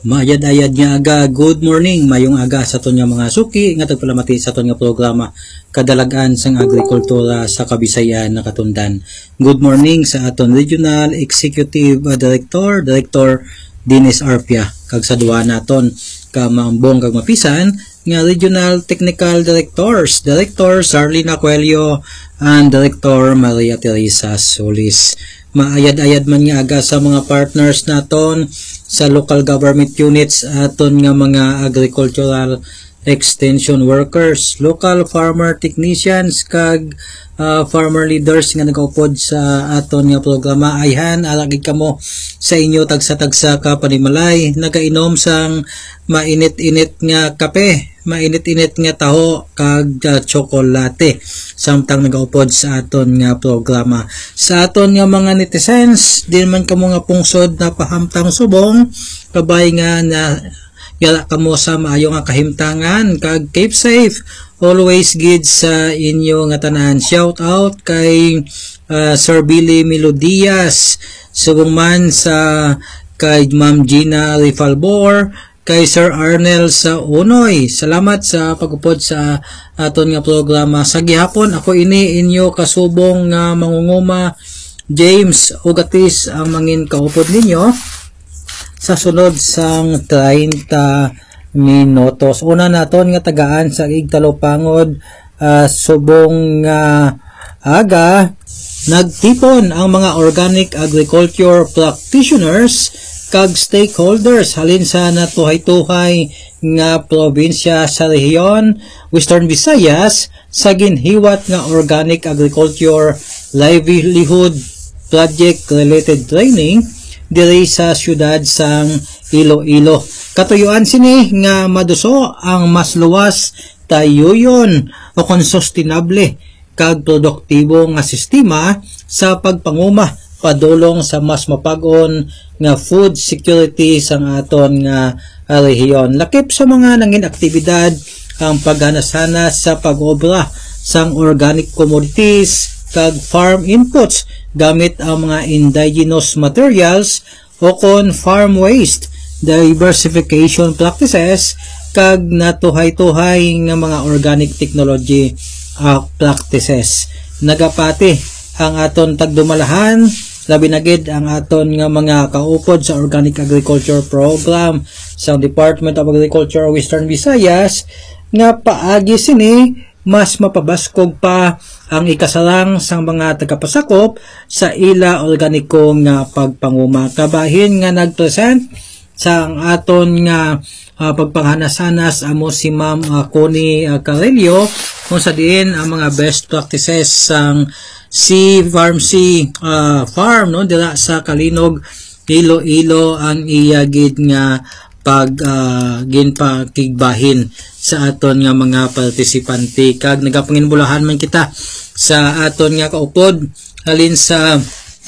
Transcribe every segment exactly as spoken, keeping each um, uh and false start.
Maayad-ayad nga aga, good morning, mayong aga sa aton nga mga suki, nga tagpalamati sa aton nga programa, kadalagan sang agrikultura sa Kabisayan na katundan. Good morning sa aton Regional Executive Director, Director Dennis Arpia, kag sa duwa naton, ka maambong kag mapisan, nga Regional Technical Directors, Director Sarlina Coelho, and Director Maria Teresa Solis. Maayad-ayad man nga aga sa mga partners naton sa local government units aton nga mga agricultural extension workers, local farmer technicians kag uh, farmer leaders nga nagaupod sa aton nga programa. Ayhan alagid kamo sa inyo tagsa-tagsa ka panimalay, nagainom sang mainit-init nga kape, mainit-init nga taho kag uh, tsokolate samtang nagaupod sa aton nga programa. Sa aton nga mga netizens, din man kamo nga pungsod na pahamtang subong, kabay nga na yala kamo sa maayo nga kahimtangan kag keep safe, always good sa inyo nga tanan. Shout out kay uh, Sir Billy Melodias, subong man sa kay Ma'am Gina Rifalbor, kay Sir Arnel sa Unoy. Salamat sa pagupod sa aton nga programa. Sa gihapon ako ini inyo kasubong nga mangunguma James Ugatis ang mangin kaupod ninyo sa sunod sang treinta minutos. Una naton nga tagaan sa Igtalopangod, uh, subong nga uh, aga nagtipon ang mga organic agriculture practitioners kag stakeholders halin sa natuhay-tuhay nga probinsya sa rehiyon Western Visayas sa ginhiwat nga organic agriculture livelihood project related training diri sa syudad sang Iloilo. Katuyuan sini nga maduso ang mas luwas tayuyon o konsustenable kag produktibo nga sistema sa pagpanguma padulong sa mas mapag-on nga food security sang aton nga rehiyon. Lakip sa mga nangin aktibidad ang paghanas-hanas sa pag-obra sang organic commodities kag farm inputs gamit ang mga indigenous materials o kon farm waste, diversification practices kag natuhay-tuhay nga mga organic technology uh, practices. Nagapati ang aton tagdumalahan, labi na gid ang aton nga mga kaupod sa Organic Agriculture Program sa Department of Agriculture Western Visayas nga paagi sini mas mapabaskog pa ang ikasalang sang mga tagapasakop sa ila organiko nga pagpanguma. Kabahin nga nagpresent sa ang aton nga uh, pagpanghanas-hanas amo si Ma'am uh, Connie uh, Carelio kung sa diin ang mga best practices sang si Farm C uh, farm no dira sa Kalinog, Iloilo ang iyagid nga pag uh, ginpakigbahin sa aton nga mga partisipante kag nagapanginbulahan man kita sa aton nga kaupod halin sa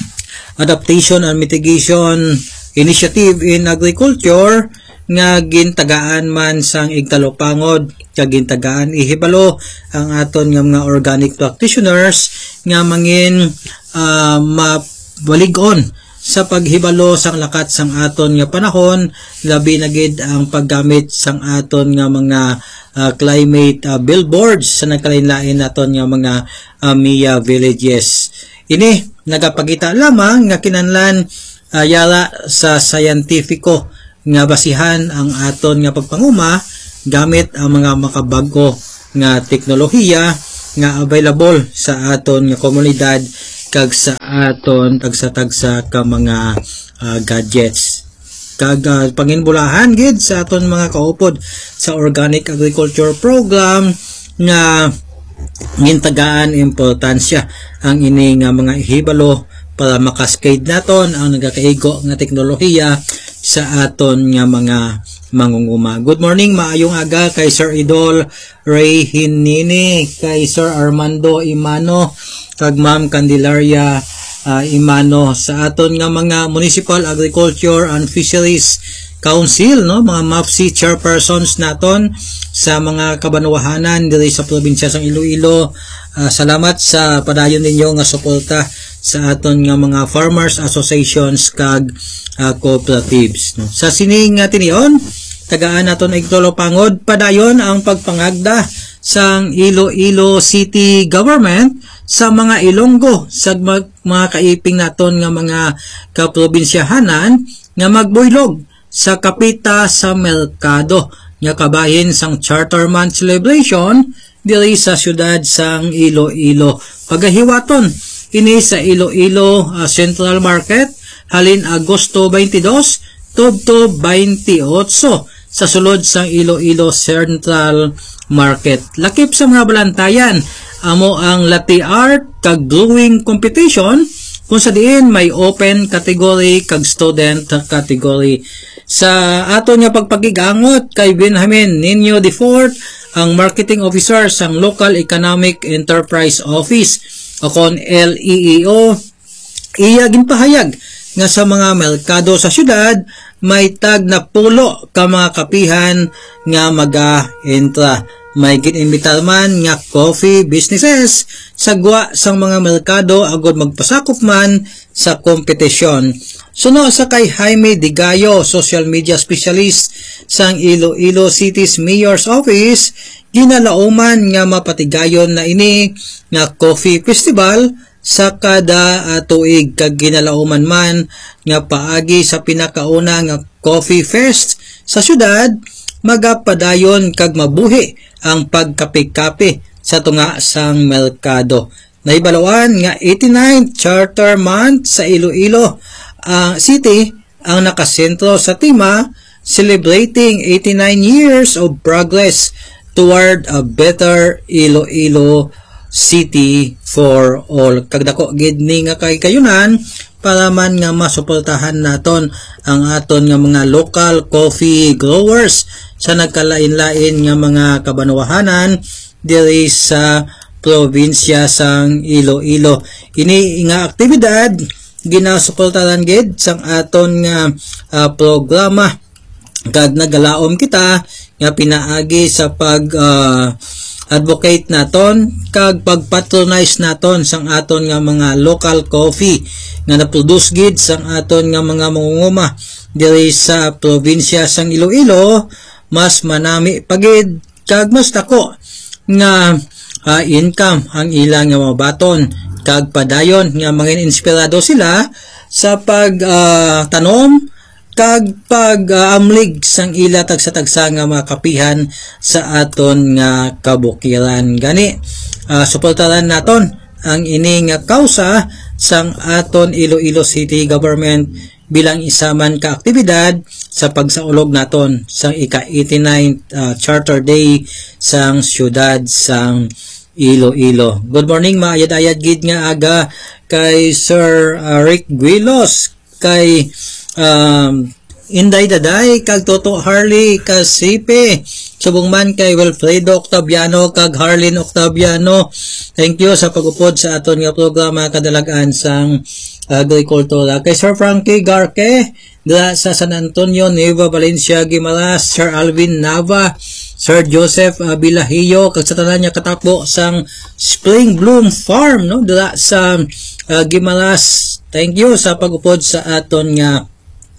Adaptation and Mitigation Initiative in Agriculture nga gintagaan man sang Igtalopangod kag gintagaan ihibalo ang aton nga mga organic practitioners nga mangin uh, mabalig-on sa paghibalo sang lakat sang aton nga panahon, labi na gid ang paggamit sang aton nga mga uh, climate uh, billboards sa nagkalain-lain naton nga mga uh, M I A villages. Ini nagapakita lamang nga kinahanglan uh, yala sa scientifico nga basihan ang aton nga pagpanguma gamit ang mga makabag-o nga teknolohiya nga available sa aton nga komunidad kag sa aton tagsa-tagsa ka mga uh, gadgets kag uh, panginbulahan gid sa aton mga kaupod sa Organic Agriculture Program nga gintagaan importansya ang ini nga mga ihibalo para makaskade naton ang nagakaigo nga teknolohiya sa aton nga mga mangunguma. Good morning, maayong aga kay Sir Idol Ray Hinini, kay Sir Armando Imano, kag Ma'am Candelaria uh, Imano sa aton nga mga Municipal Agriculture and Fisheries Council, no, mga M A F C chairpersons naton sa mga kabanwahanan diri sa probinsya sang Iloilo. Uh, salamat sa padayon ninyo nga suporta sa aton nga mga farmers associations kag uh, cooperatives. No? Sa sining nga tinion, tagaan naton igtolo pangod padayon ang pagpangagda sang Iloilo City Government sa mga Ilonggo sa mga kaiping naton nga mga kaprobinsyahanan nga magbuylog sa kapita sa merkado nga kabahin sang Charter Month celebration diri sa syudad sang Iloilo. Pagahiwaton ini sa Iloilo uh, Central Market halin Agosto twenty-dos tubto twenty-eight sa sulod sang Iloilo Central Market. Lakip sa mga balantayan amo ang latte art kag brewing competition kung sa diin may open category kag student category. Sa aton nga pagpagigangot kay Benjamin Nino the fourth, ang marketing officer sang Local Economic Enterprise Office o kon L E E O, iya ginpahayag nga sa mga merkado sa syudad may tag na pulo ka mga kapihan nga maga-entra. May gininbitar man nga coffee businesses sa gwa sang mga merkado agod magpasakop man sa kompetisyon. Suno sa kay Jaime Digayo, social media specialist sang Iloilo City's Mayor's Office, ginalauman nga mapatigayon na ini nga coffee festival sa kada uh, tuig kag ginalauman man nga paagi sa pinakauna nga coffee fest sa syudad magapadayon kag mabuhi ang pagkape-kape sa tunga sang merkado. Naibalawan nga eighty-ninth Charter Month sa Iloilo uh, City ang nakasentro sa tema celebrating eighty-nine years of progress toward a better Iloilo City for all. Kagdako gid ni nga kay kayunan para man nga masuportahan naton ang aton nga mga local coffee growers sa nagkalain-lain nga mga kabanwahanan diri sa probinsya sang Iloilo. Ini nga aktibidad ginasuportahan gid sang aton nga uh, programa kag nagalaom kita nga pinaagi sa pag uh, advocate naton kag pagpatronize naton sang aton nga mga local coffee nga na-produce gid sang aton nga mga mangunguma diri sa probinsya sang Iloilo. Mas manami pagid kag mas dako nga uh, income ang ilang nga mabaton kag padayon nga mga inspirado sila sa pag uh, tanom kag pag-amlig uh, sang ila tagsa-tagsa nga mga kapihan sa aton nga kabukiran. Gani uh, suportahan naton ang ini nga kausa sang aton Iloilo City Government bilang isa man ka aktibidad sa pagsaulog naton sang ika eighty-ninth uh, Charter Day sang syudad sang Iloilo. Good morning, maayad-ayad gid nga aga kay Sir uh, Rick Guilos, kay um, Inday Daday, kag Toto Harley Kasipe, subong man kay Wilfredo Octaviano kag Harlin Octaviano. Thank you sa pag-upod sa aton nga programa kadalagan sang agrikultura. Kay Sir Frankie Garque dira sa San Antonio, Nueva Valencia, Guimaras, Sir Alvin Nava, Sir Joseph uh, Bilahio, kag sa tanan niya katapbo sang Spring Bloom Farm no dira sa uh, Guimaras. Thank you sa pag-upod sa aton nga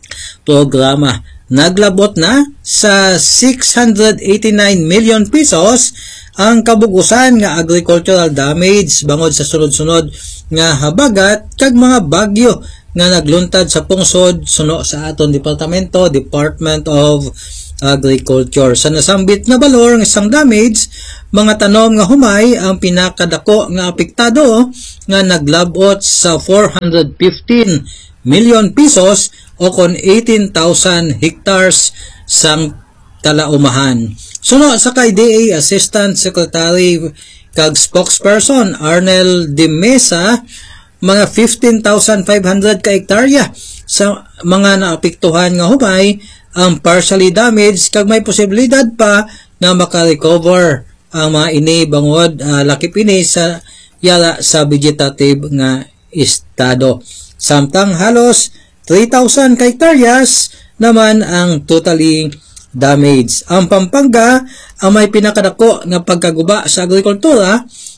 programa. Naglabot na sa six hundred eighty-nine million pesos ang kabugusan nga agricultural damage bangod sa sunod-sunod nga habagat kag mga bagyo nga nagluntad sa pungsod suno sa aton departamento, Department of Agriculture. Sa nasambit nga balor ng isang damage, mga tanom nga humay ang pinakadako nga apektado nga naglabot sa four hundred fifteen million pesos o kon eighteen thousand hectares sang talaumahan. Suno sa kay D A Assistant Secretary kag spokesperson Arnel de Mesa, mga fifteen thousand five hundred ka hektarya sa mga naapektuhan nga humay ang partially damaged kag may posibilidad pa na makarecover ang mga ini bangod uh, lakip ini sa yara sa vegetative nga estado. Samtang halos three thousand ka hektaryas naman ang totally damaged. Ang Pampanga ang may pinakadako nga pagkaguba sa agrikultura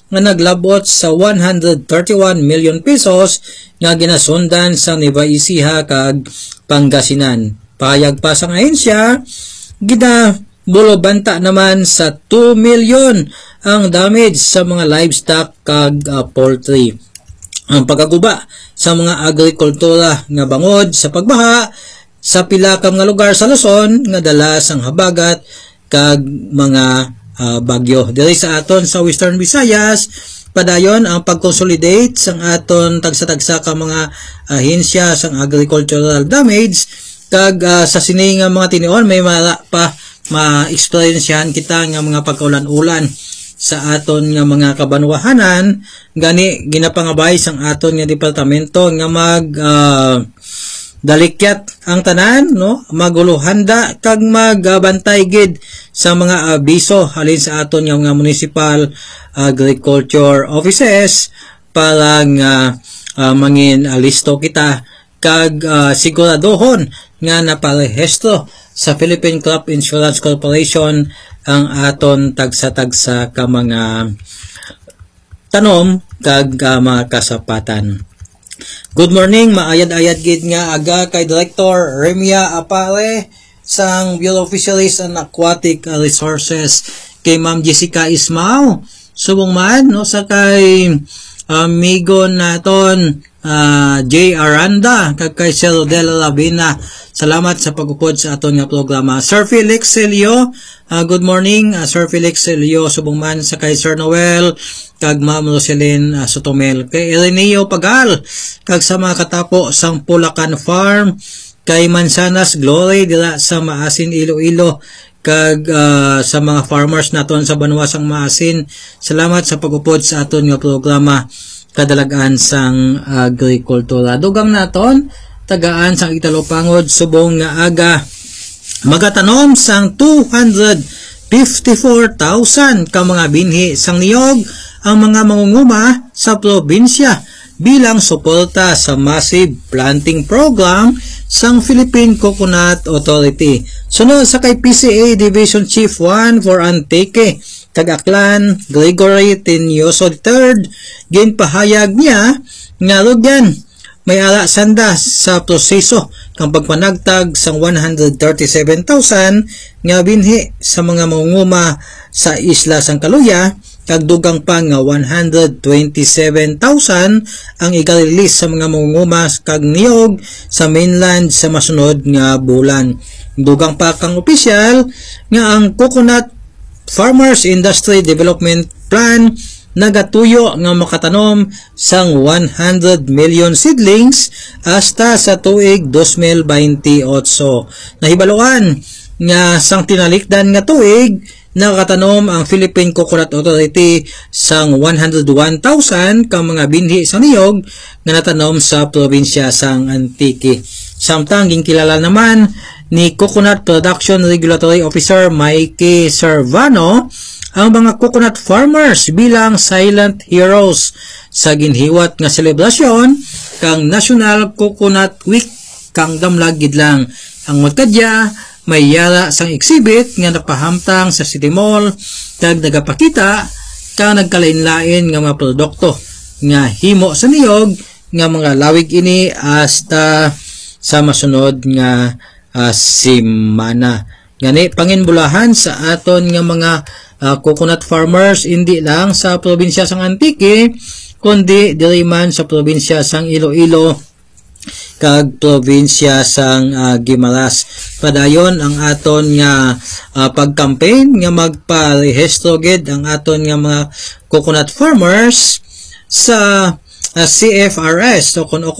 nga naglabot sa one hundred thirty-one million pesos nga ginasundan sa Nueva Ecija kag Pangasinan. Pahayag pa sa ahensya, ginabulobanta naman sa two million ang damage sa mga livestock kag uh, poultry. Ang pagkaguba sa mga agrikultura nga bangod sa pagbaha sa pila ka mga lugar sa Luzon nga dala sang habagat kag mga uh, bagyo. Diri sa aton sa Western Visayas, padayon ang pag-consolidate sang aton tagsa-tagsa ka mga ahensya sang agricultural damage kag uh, sa sini nga mga tinion may mara pa ma-experiensyahan kita nga mga pagkaulan-ulan sa aton nga mga kabanwahanan. Gani ginapangabay sang aton nga departamento nga mag uh, dalikyat ang tanan, no, maguluhanda kag magbantay gid sa mga abiso halin sa aton nga mga municipal agriculture offices para nga uh, mangin alisto kita kag uh, siguradohon nga naparehistro sa Philippine Crop Insurance Corporation ang aton tagsa-tagsa ka mga tanom kag uh, mga kasapatan. Good morning, maayad-ayad gid nga aga kay Director Remia Apare sang Bureau of Fisheries and Aquatic Resources kay Ma'am Jessica Ismao. Subong man no sa kay amigo naton uh, J. Aranda kag kay Sir Rodel Labina. Salamat sa pagupod sa aton nga programa. Sir Felix Celio, uh, good morning uh, Sir Felix Celio. Subong man sa kay Sir Noel kag Ma'am Roselyn uh, Sotomel, kay Ireneo Pagal kag sa mga katapo sang Pulacan Farm, kay Mansanas Glory dira sa Maasin Iloilo kag uh, sa mga farmers naton sa Banwasang Maasin. Salamat sa pagupod sa aton nga programa kadalagan sang agrikultura. Dugang naton tagaan sang Italopangod subong nga aga magatanom sang two hundred fifty-four thousand ka mga binhi sang niyog ang mga mangunguma sa probinsya bilang suporta sa massive planting program sang Philippine Coconut Authority. Sunod sa kay P C A Division Chief one for Antique kag Aklan, Gregory Tenyoso the third, ginpahayag niya nga lugyan may ala sanda sa proseso kang pagpanagtag sang one hundred thirty-seven thousand nga binhi sa mga mangunguma sa isla sang Kaluya kag dugang pa nga one hundred twenty-seven thousand ang iga-release sa mga mangunguma kag niyog sa mainland sa masunod nga bulan. Dugang pa kang opisyal nga ang Coconut Farmers Industry Development Plan nagatuyo nga makatanom sang one hundred million seedlings hasta sa tuig twenty twenty-eight. Nahibaluan nga sang tinalikdan nga tuig nakatanom ang Philippine Coconut Authority sang one hundred one thousand ka mga binhi sa niyog nga natanom sa probinsya sang Antique. Samtang ginkilala naman ni Coconut Production Regulatory Officer Mikey Servano ang mga coconut farmers bilang silent heroes sa ginhiwat nga selebrasyon kang National Coconut Week kang damlag gid lang ang magkadya may yara sang exhibit nga napahamtang sa City Mall kag nagapakita kang nagkalain-lain nga mga produkto nga himo sa niyog nga mga lawig ini hasta sa masunod nga uh, simana. Gani panginbulahan sa aton nga mga uh, coconut farmers hindi lang sa probinsya sang Antique kundi diri man sa probinsya sang Iloilo kag probinsya sang uh, Guimaras. Padayon ang aton nga uh, pag-campaign nga magparehistro gid ang aton nga mga coconut farmers sa uh, C F R S o kung